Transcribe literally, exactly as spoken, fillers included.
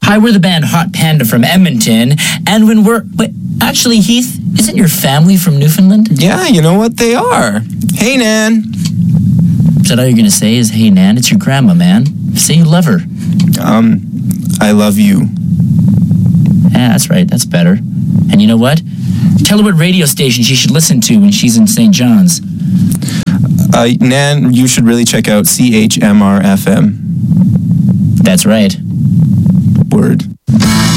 Hi, we're the band Hot Panda from Edmonton, and when we're... Wait, actually, Heath, isn't your family from Newfoundland? Yeah, you know what? They are. Hey, Nan. Is that all you're going to say is, hey, Nan? It's your grandma, man. Say you love her. Um, I love you. Yeah, that's right. That's better. And you know what? Tell her what radio station she should listen to when she's in Saint John's. Uh, Nan, you should really check out C H M R F M. That's right. Word.